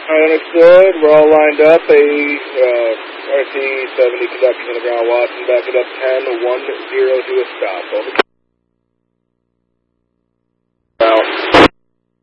Understood. We're all lined up. RC-70 conductors on the ground. Watson, back it up 10-1-0 to a stop. Over.